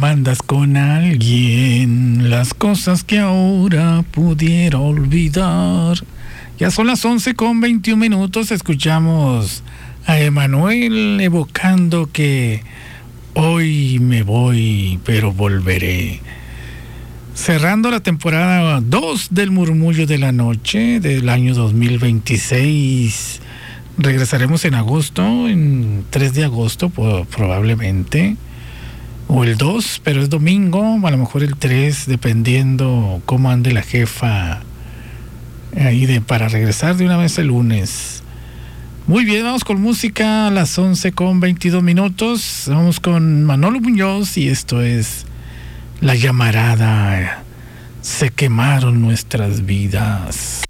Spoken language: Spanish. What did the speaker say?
andas con alguien, las cosas que ahora pudiera olvidar. Ya son las 11:21. Escuchamos a Emanuel evocando que hoy me voy, pero volveré. Cerrando la temporada 2 del Murmullo de la Noche del año 2026. Regresaremos en agosto, en 3 de agosto probablemente, o el 2, pero es domingo, a lo mejor el 3, dependiendo cómo ande la jefa ahí para regresar de una vez el lunes. Muy bien, vamos con música a las 11:22. Vamos con Manolo Muñoz y esto es La Llamarada. Se quemaron nuestras vidas.